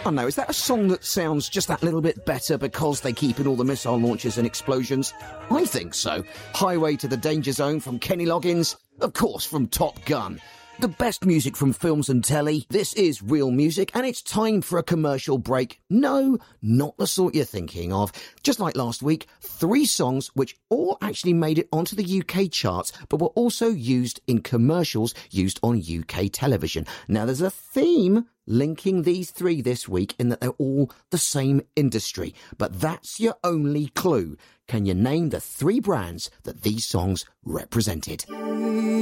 I know, is that a song that sounds just that little bit better because they keep in all the missile launches and explosions? I think so. Highway to the Danger Zone from Kenny Loggins, of course from Top Gun. The best music from films and telly. This is Real Music, and it's time for a commercial break. No, not the sort you're thinking of. Just like last week, 3 songs which all actually made it onto the UK charts, but were also used in commercials used on UK television. Now, there's a theme linking these 3 this week in that they're all the same industry. But that's your only clue. Can you name the 3 brands that these songs represented?